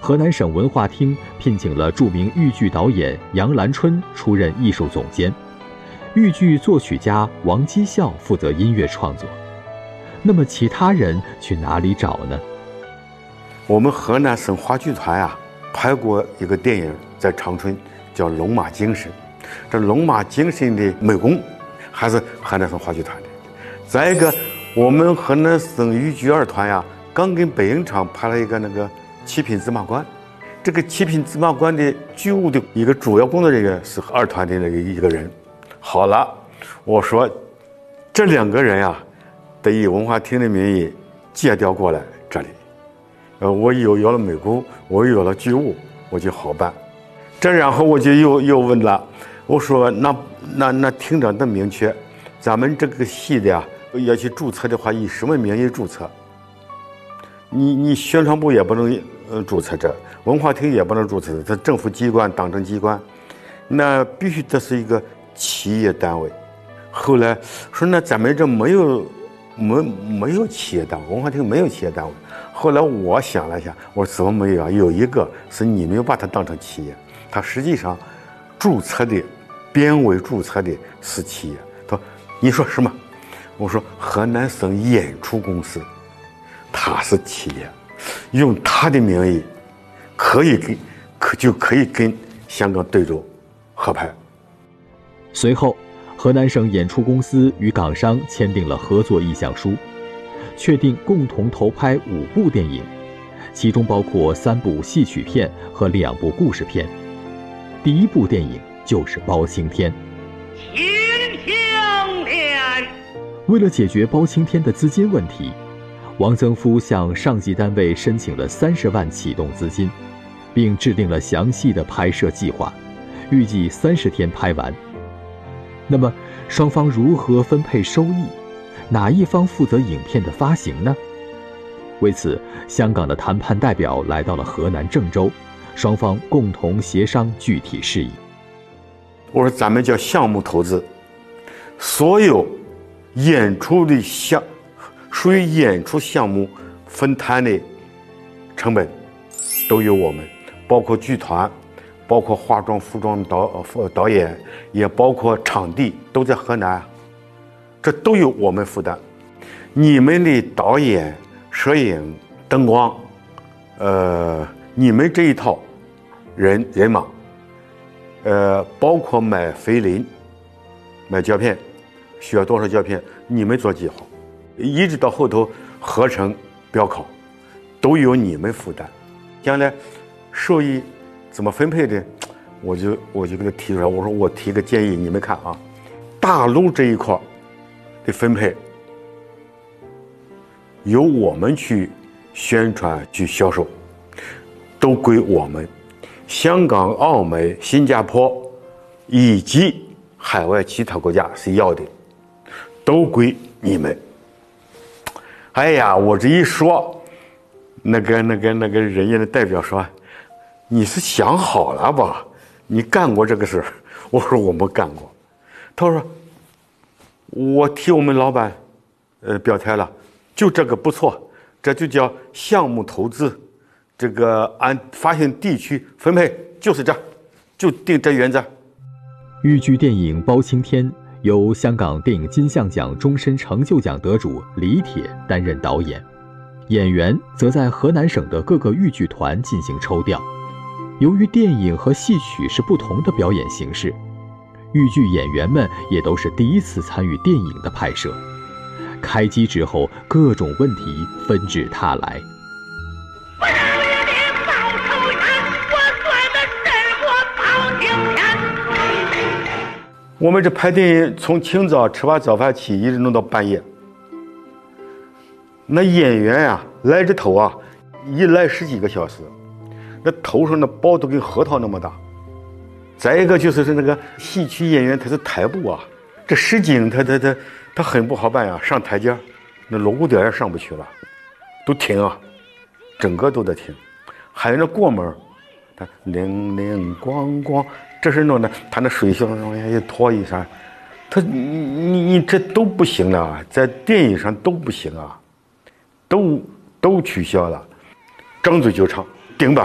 河南省文化厅聘请了著名豫剧导演杨兰春出任艺术总监，豫剧作曲家王基孝负责音乐创作。那么其他人去哪里找呢？ 我们河南省话剧团啊，拍过一个电影在长春，叫《龙马精神》。这《龙马精神》的美工还是河南省话剧团的。再一个，我们河南省豫剧二团呀，刚跟北影厂拍了一个那个七品芝麻官。这个七品芝麻官的剧务的一个主要工作人员是二团的那个一个人。好了，我说这两个人呀，得以文化厅的名义借调过来这里。我有了美工，我有了剧务，我就好办。这然后我就又问了，我说那厅长的明确，咱们这个戏的呀，要去注册的话，以什么名义注册？你宣传部也不能注册这，文化厅也不能注册这，政府机关、党政机关，那必须这是一个企业单位。后来说那咱们这没有企业单位，文化厅没有企业单位。后来我想了一下，我说怎么没有啊？有一个是你没有把它当成企业，它实际上注册的编委注册的是企业。他说你说什么？我说河南省演出公司，它是企业，用它的名义可以跟香港对州合拍。 随后河南省演出公司与港商签订了合作意向书，确定共同投拍5部电影，其中包括3部戏曲片和2部故事片。第1部电影就是《包青天》。为了解决包青天的资金问题，王曾夫向上级单位申请了30万启动资金，并制定了详细的拍摄计划，预计30天拍完。那么双方如何分配收益？哪一方负责影片的发行呢？为此，香港的谈判代表来到了河南郑州，双方共同协商具体事宜。 我说咱们叫项目投资，所有演出的属于演出项目分摊的成本都由我们，包括剧团，包括化妆服装导演，也包括场地，都在河南，这都由我们负担。你们的导演、摄影、灯光，你们这一套人马，包括买菲林、买胶片，需要多少胶片，你们做计划，一直到后头合成、标考，都由你们负担。将来收益怎么分配的，我就给他提出来，我说我提个建议，你们看啊，大陆这一块的分配由我们去宣传、去销售，都归我们。香港、澳门、新加坡以及海外其他国家是要的，都归你们。哎呀，我这一说，那个人家的代表说，你是想好了吧？你干过这个事儿？我说我没干过。他说我替我们老板表态了，就这个不错，这就叫项目投资，这个按发行地区分配，就是这，就定这原则。 豫剧电影《包青天》由香港电影金像奖终身成就奖得主李铁担任导演，演员则在河南省的各个豫剧团进行抽调。由于电影和戏曲是不同的表演形式，豫剧演员们也都是第一次参与电影的拍摄。开机之后，各种问题纷至沓来。 我们这拍电影从清早吃完早饭起，一直弄到半夜。那演员呀，来这头啊，一来10几个小时，那头上的包都跟核桃那么大。再一个就是那个戏曲演员，他是台步啊，这实景他很不好办呀，上台阶那锣鼓点也上不去了，都停啊，整个都得停。还有那过门，他铃铃咣咣，这是弄的，他那水箱往下一拖一下，他你这都不行了，在电影上都不行啊，都取消了，张嘴就唱。